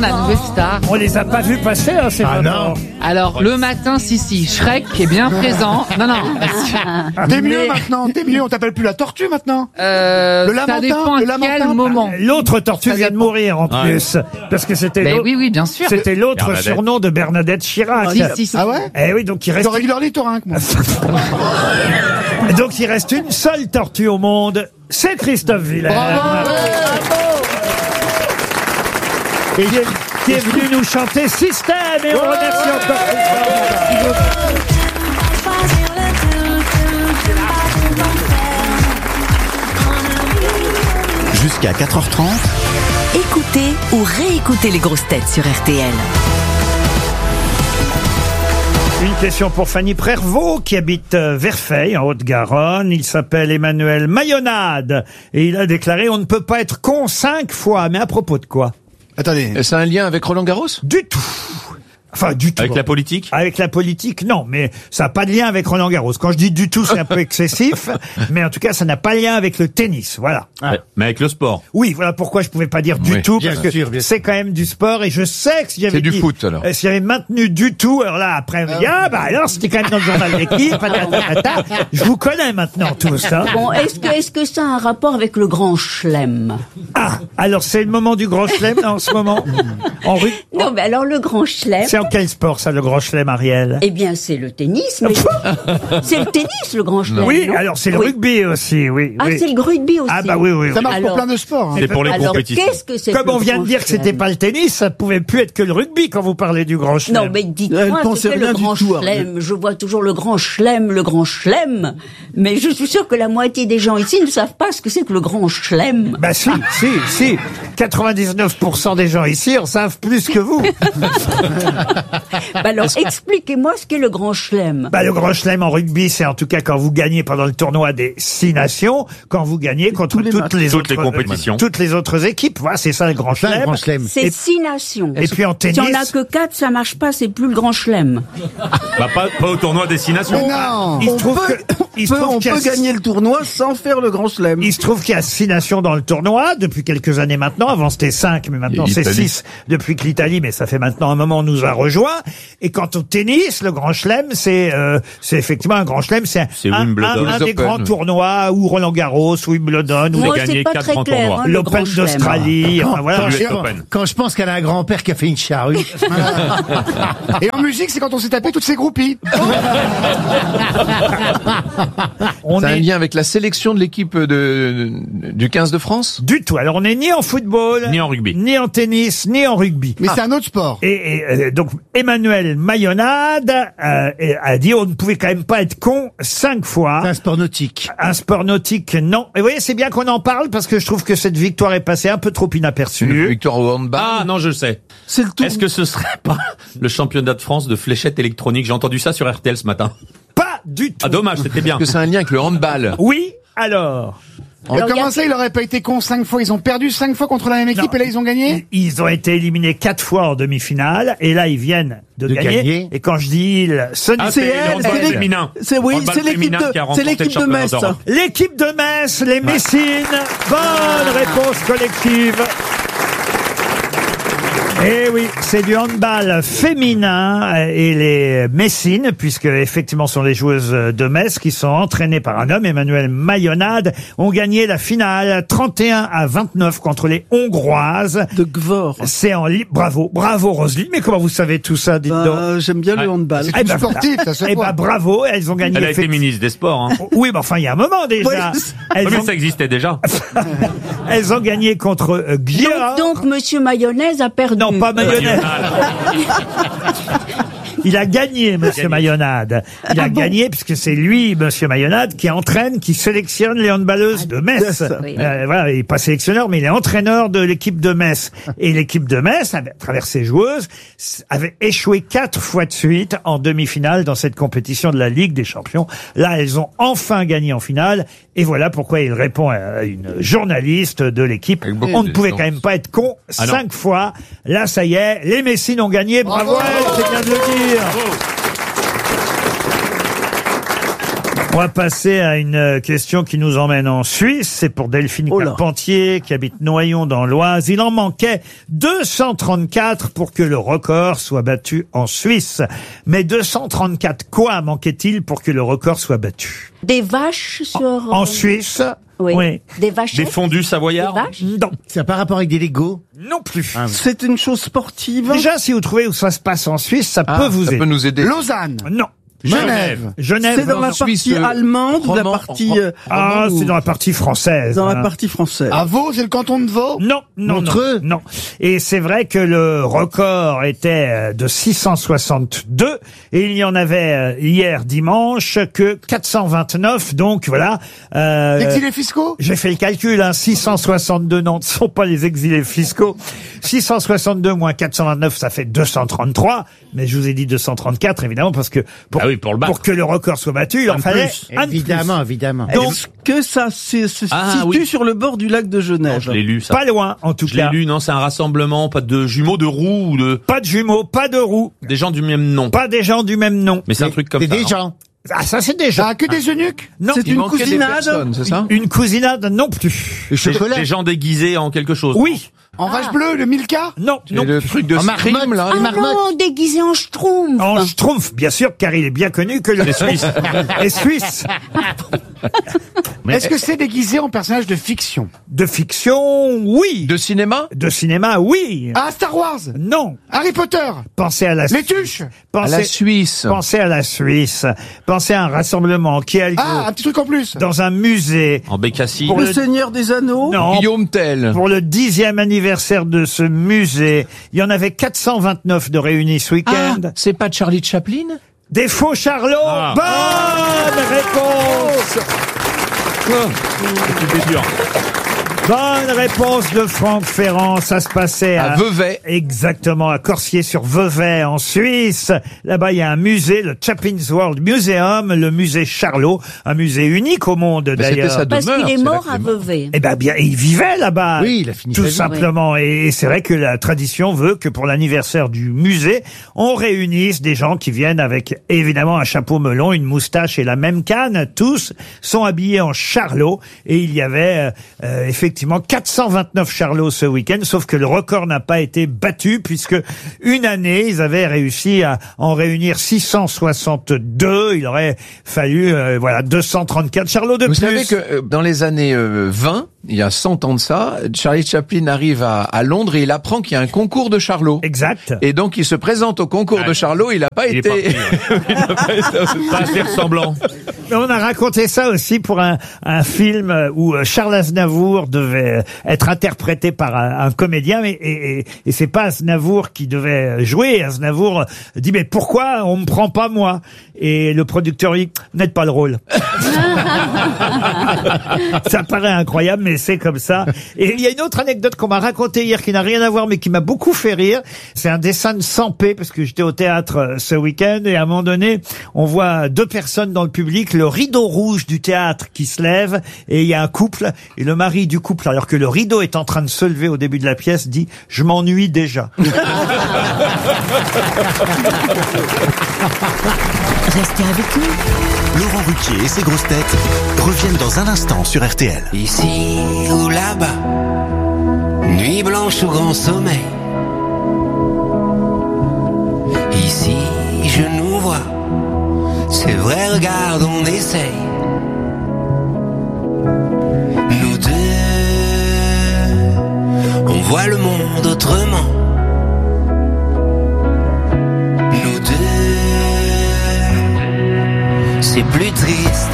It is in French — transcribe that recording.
la nouvelle star. On les a pas vus passer, hein, ces moments. Alors, le matin, si, Shrek est bien présent. Non. T'es mieux maintenant, t'es mieux, on t'appelle plus la tortue maintenant. Le lamentin, ça dépend à le quel lamentin. moment. L'autre tortue vient de mourir en plus, parce que c'était l'autre. Oui, bien sûr. C'était l'autre Bernadette. surnom de Bernadette Chirac. Si. Ah ouais? Eh oui, donc il reste. J'aurais dû leur l'ornithorynque, moi. Donc il reste une seule tortue au monde, c'est Christophe Willem. Et qui est venu nous chanter Système, et on remercie encore Christophe. Jusqu'à 4h30. Écoutez ou réécoutez les grosses têtes sur RTL. Une question pour Fanny Prervaux qui habite Verfeil en Haute-Garonne. Il s'appelle Emmanuel Mayonade et il a déclaré: on ne peut pas être con 5 fois. Mais à propos de quoi? Attendez. C'est un lien avec Roland Garros? Du tout. Enfin, du tout. Avec la politique? Avec la politique, non, mais ça n'a pas de lien avec Roland Garros. Quand je dis du tout, c'est un peu excessif, mais en tout cas, ça n'a pas de lien avec le tennis, voilà. Mais avec le sport. Oui, voilà pourquoi je pouvais pas dire du tout, parce que c'est quand même du sport, et je sais que si j'avais C'est du dit, foot, alors. Si j'avais maintenu du tout, alors là, après, on me dit, alors, c'était quand même dans le journal d'équipe, patata. Je vous connais maintenant tous, hein. Bon, est-ce que ça a un rapport avec le grand chelem? Ah, alors c'est le moment du grand chelem, là, en ce moment. En rue. Non, mais alors le grand chelem. C'est en quel sport, ça, le grand chelem, Ariel? Eh bien, c'est le tennis, mais c'est le tennis, le grand chelem. Oui, non alors c'est le rugby aussi, oui. Ah, oui. c'est le rugby aussi. Ah bah oui. Ça marche Alors- pour plein de sports. Hein. C'est pour les Alors, compétitions. qu'est-ce que c'est Comme que on le vient de grand dire que c'était chelem? pas le tennis, ça pouvait plus être que le rugby quand vous parlez du grand chelem. Non, mais dites-moi ce qu'est le grand chelem. Je vois toujours le grand chelem. Mais je suis sûre que la moitié des gens ici ne savent pas ce que c'est que le grand chelem. Bah si. 99% des gens ici en savent plus que vous. Bah alors, expliquez-moi ce qu'est le grand chelem. Bah le grand chelem en rugby, c'est en tout cas quand vous gagnez pendant le tournoi des 6 nations, quand vous gagnez contre toutes les compétitions. toutes les autres équipes. Voilà, c'est ça le grand chelem. C'est Et- 6 nations. Et puis en tennis. Si on n'a que 4, ça marche pas, c'est plus le grand chelem. Bah, pas au tournoi Destination. Non. Il se trouve On qu'il y a- peut gagner le tournoi sans faire le grand chelem. Il se trouve qu'il y a 6 nations dans le tournoi depuis quelques années maintenant. Avant c'était 5, mais maintenant Et c'est l'Italie. 6 depuis que l'Italie, mais ça fait maintenant un moment, nous a rejoint. Et quant au tennis, le grand chelem, c'est effectivement un grand chelem, c'est Wimbledon. un des Les Open, grands oui. tournois, ou Roland Garros, ou Wimbledon, ou Moi, gagné c'est pas 4 très grands clair, tournois. hein, le l'Open grand chelem. d'Australie. Enfin, voilà. l'US Open. Quand je pense qu'elle a un grand-père qui a fait une charrue. Et en musique, c'est quand on s'est tapé toutes ces groupies. On C'est un est lien avec la sélection de l'équipe du 15 de France? du tout. Alors on n'est ni en football, Ni en rugby. ni en tennis, ni en rugby. Mais c'est un autre sport. Et donc Emmanuel Mayonade a dit on ne pouvait quand même pas être con 5 fois. C'est un sport nautique. Un sport nautique, non. Et vous voyez, c'est bien qu'on en parle parce que je trouve que cette victoire est passée un peu trop Une inaperçue. victoire au handball. Ah non, je le sais. C'est le tour. Est-ce que ce serait pas le championnat de France de fléchettes électroniques? J'ai entendu ça sur RTL ce matin. Pas du tout. Ah dommage, c'était bien. Que c'est un lien avec le handball. Oui, alors. Mais comment ça, il aurait pas été con 5 fois? Ils ont perdu 5 fois contre la même équipe Non. et là ils ont gagné? Ils ont été éliminés 4 fois en demi-finale et là ils viennent de gagner. Et quand je dis ils, ce n'est Ah, c'est le handball féminin. C'est oui, Handball c'est l'équipe féminin qui a de, remporté c'est le l'équipe de championnat Metz. d'Europe. l'équipe de Metz, les Messines. Bonne réponse collective. Eh oui, c'est du handball féminin et les Messines, puisque effectivement ce sont les joueuses de Metz qui sont entraînées par un homme, Emmanuel Mayonade, ont gagné la finale 31-29 contre les Hongroises. De Gvor. C'est bravo Roselyne. Mais comment vous savez tout ça, dites donc? J'aime bien le handball. Eh ben, sportif, ça se eh voit. ben, bravo, elles ont gagné. Elle a été ministre des Sports. Hein. Oui, mais enfin, il y a un moment déjà. Oui. Elles, Oui, mais ont, ça existait déjà. elles ont gagné contre Guillaume. Donc, Monsieur Mayonnaise a perdu. Non, pas Mayonnaise. Il a gagné, Monsieur Mayonade. Il a gagné puisque c'est lui, Monsieur Mayonade, qui entraîne, qui sélectionne les handballeuses de Metz. Oui. Voilà, il n'est pas sélectionneur, mais il est entraîneur de l'équipe de Metz. Et l'équipe de Metz, à travers ses joueuses, avait échoué 4 fois de suite en demi-finale dans cette compétition de la Ligue des Champions. Là, elles ont enfin gagné en finale. Et voilà pourquoi il répond à une journaliste de l'équipe. On ne pouvait quand même pas être con 5 fois. Là, ça y est, les Messines ont gagné. Bravo, c'est bien de le dire. On va passer à une question qui nous emmène en Suisse. C'est pour Delphine Carpentier qui habite Noyon dans l'Oise. Il en manquait 234 pour que le record soit battu en Suisse. Mais 234 quoi manquait-il pour que le record soit battu? Des vaches sur... En Suisse? Oui. Des vaches. Des fondus savoyards? Non. Ça n'a pas rapport avec des Legos? Non plus. C'est une chose sportive. Déjà, si vous trouvez où ça se passe en Suisse, ça peut vous aider. Ça peut nous aider. Lausanne. Non. Genève. C'est dans la partie allemande ou la partie... c'est dans la partie française. Dans la partie française. À Vaud, c'est le canton de Vaud? Non, Montreux? non. Et c'est vrai que le record était de 662 et il y en avait hier dimanche que 429. Donc voilà. Exilés fiscaux? J'ai fait le calcul, 662, non, ce ne sont pas les exilés fiscaux. 662 moins 429, ça fait 233. Mais je vous ai dit 234, évidemment, parce que pour que le record soit battu, il en fallait un de plus. Évidemment. Donc, que ça se situe sur le bord du lac de Genève. Non, je l'ai lu, ça. Pas loin, en tout Je cas. l'ai lu, non, c'est un rassemblement, pas de jumeaux, de roues ou de... Pas de jumeaux, pas de roues. Des gens du même nom. Pas des gens du même nom. Mais c'est un truc comme ça. C'est des hein. gens. Ah, ça, c'est des gens. Ah, que des eunuques? Non. C'est une cousinade. C'est ça? Une cousinade non plus. Des gens déguisés en quelque chose. Oui. En vache bleue, le Milka? Non. Et le truc de scream, là. Ah non, déguisé en schtroumpf. En Schtroumpf, bien sûr, car il est bien connu que le Suisse. est suisse. Est-ce que c'est déguisé en personnage de fiction? De fiction, oui. De cinéma? De cinéma, oui. Ah, Star Wars? Non. Harry Potter? Pensez à la Les Tuches? À la Suisse. Pensez à la Suisse. Pensez à un rassemblement qui a lieu Ah, un petit truc en plus. dans un musée. En bécassis. Pour Le le- Seigneur des Anneaux. Non. Guillaume Tell. Pour le 10e anniversaire de ce musée, il y en avait 429 de réunis ce week-end. C'est pas Charlie Chaplin? Des faux Charlots. Bonne réponse. C'était dur. Bonne réponse de Franck Ferrand. Ça se passait À Vevey. Exactement, à Corsier-sur-Vevey, en Suisse. Là-bas, il y a un musée, le Chaplin's World Museum, le musée Charlot, un musée unique au monde C'était d'ailleurs. sa Parce demeure. qu'il est c'est là mort qu'il à est mort. Vevey. Eh ben bien, il vivait là-bas. Oui, il a fini tout sa vie. simplement. Et c'est vrai que la tradition veut que pour l'anniversaire du musée, on réunisse des gens qui viennent avec évidemment un chapeau melon, une moustache et la même canne. Tous sont habillés en Charlot et il y avait effectivement 429 Charlots ce week-end, sauf que le record n'a pas été battu puisque une année, ils avaient réussi à en réunir 662. Il aurait fallu 234 Charlots de Vous plus. savez que dans les années 20, il y a 100 ans de ça, Charlie Chaplin arrive à Londres et il apprend qu'il y a un concours de Charlot. Exact. Et donc il se présente au concours de Charlot, il n'a pas Il est été... parti, Il n'a pas été pas assez ressemblant. Mais on a raconté ça aussi pour un film où Charles Aznavour devait être interprété par un comédien, et c'est pas Aznavour qui devait jouer. Aznavour dit mais pourquoi on me prend pas moi? Et le producteur dit vous n'êtes pas le rôle. Ça paraît incroyable, mais c'est comme ça. Et il y a une autre anecdote qu'on m'a racontée hier qui n'a rien à voir, mais qui m'a beaucoup fait rire. C'est un dessin de Sampé, parce que j'étais au théâtre ce week-end, et à un moment donné, on voit deux personnes dans le public, le rideau rouge du théâtre qui se lève, et il y a un couple, et le mari du couple, alors que le rideau est en train de se lever au début de la pièce, dit « Je m'ennuie déjà ». Restez avec nous. Laurent Ruquier et ses grosses têtes reviennent dans un instant sur RTL. Ici ou là-bas, nuit blanche ou grand sommeil. Ici je nous vois, c'est vrai, regarde, on essaye. Nous deux, on voit le monde autrement. Nous deux, c'est plus triste.